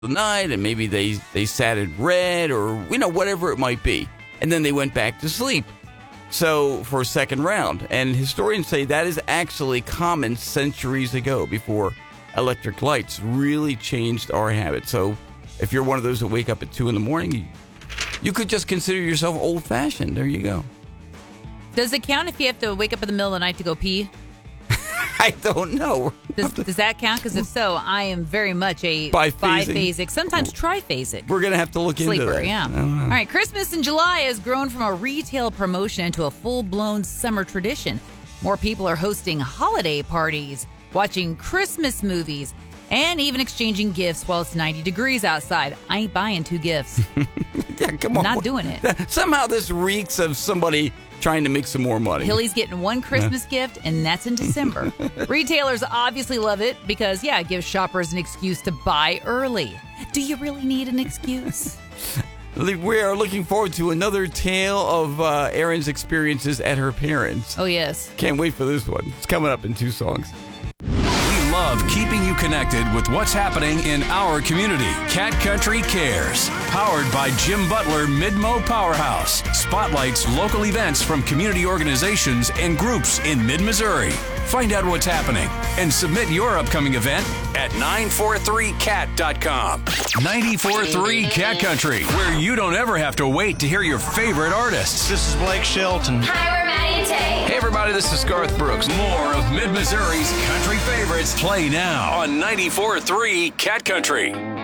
the night, and maybe they sat and read, or whatever it might be, and then they went back to sleep. So for a second round, and historians say that is actually common centuries ago, before electric lights really changed our habits. So if you're one of those that wake up at 2 a.m, you could just consider yourself old-fashioned. There you go. Does it count if you have to wake up in the middle of the night to go pee? I don't know. Does that count? Because if so, I am very much a biphasic, sometimes triphasic. We're going to have to look into that. Yeah. All right, Christmas in July has grown from a retail promotion into a full-blown summer tradition. More people are hosting holiday parties, watching Christmas movies, and even exchanging gifts while it's 90 degrees outside. I ain't buying 2 gifts. Yeah, come on. Not doing it. Somehow this reeks of somebody trying to make some more money. Hilly's getting one Christmas gift, and that's in December. Retailers obviously love it because, it gives shoppers an excuse to buy early. Do you really need an excuse? We are looking forward to another tale of Erin's experiences at her parents'. Oh, yes. Can't wait for this one. It's coming up in 2 songs. We love keeping you connected with what's happening in our community. Cat Country Cares, powered by Jim Butler Mid-Mo Powerhouse. Spotlights local events from community organizations and groups in mid-Missouri. Find out what's happening and submit your upcoming event at 943cat.com. 94.3 Cat Country, where you don't ever have to wait to hear your favorite artists. This is Blake Shelton. Hi, we're Maddie and Tay. Hey everybody, this is Garth Brooks. More of Mid-Missouri's country favorites play now on 94.3 Cat Country.